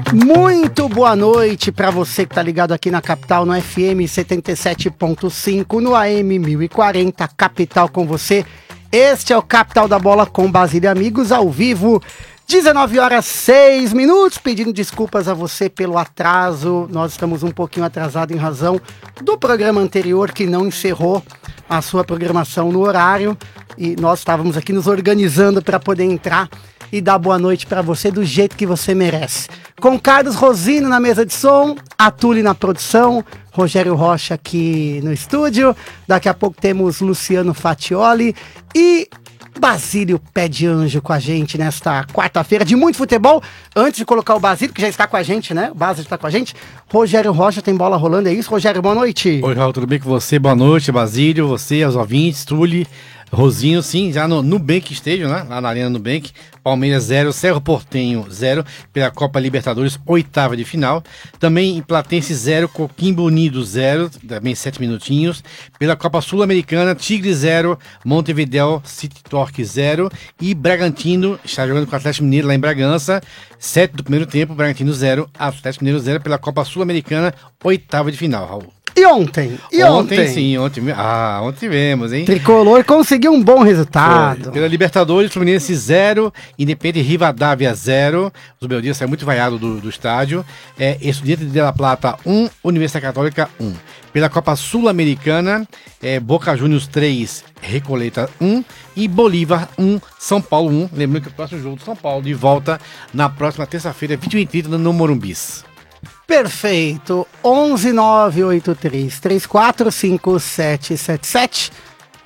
Muito boa noite para você que tá ligado aqui na Capital, no FM 77.5, no AM 1040, Capital com você. Este é o Capital da Bola com Basílio e amigos, ao vivo, 19h06, pedindo desculpas a você pelo atraso. Nós estamos um pouquinho atrasados em razão do programa anterior que não encerrou a sua programação no horário e nós estávamos aqui nos organizando para poder entrar e dar boa noite para você do jeito que você merece. Com Carlos Rosino na mesa de som, Atuli na produção, Rogério Rocha aqui no estúdio, daqui a pouco temos Luciano Fatioli e Basílio Pé de Anjo com a gente nesta quarta-feira de muito futebol. Antes de colocar o Basílio, que já está com a gente, né? O Basílio está com a gente. Rogério Rocha tem bola rolando, é isso? Rogério, boa noite. Oi, Raul, tudo bem com você? Boa noite, Basílio, você, os ouvintes, Tuli, Rosinho, sim, já no Nubank Stadium, né? Lá na Arena Nubank. Palmeiras 0, Cerro Porteño 0, pela Copa Libertadores, oitava de final. Também em Platense 0, Coquimbo Unido 0, também 7 minutinhos. Pela Copa Sul-Americana, Tigre 0, Montevideo City Torque 0. E Bragantino está jogando com o Atlético Mineiro lá em Bragança. 7 do primeiro tempo, Bragantino 0, Atlético Mineiro 0, pela Copa Sul-Americana, oitava de final, Raul. E ontem? Ontem tivemos, hein? Tricolor conseguiu um bom resultado. Foi. Pela Libertadores, Fluminense 0, Independente Rivadavia 0. Os Beldias saiu muito vaiado do estádio. Estudiante de La Plata 1, Universidade Católica 1. Pela Copa Sul-Americana, Boca Juniors 3, Recoleta 1 e Bolívar 1, São Paulo 1. Lembrando que o próximo jogo do São Paulo de volta na próxima terça-feira, 21h30, no Morumbis. Perfeito, 11983345777.